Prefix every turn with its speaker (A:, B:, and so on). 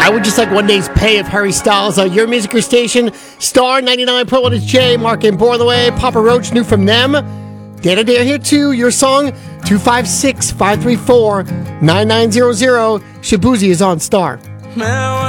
A: I would just like one day's pay of Harry Styles. Your music, your station, Star 99.1 is Jay, Mark and Boy on the way. Papa Roach, new from them. Data Dare here too. Your song, 256-534-9900. Shabuzi is on Star.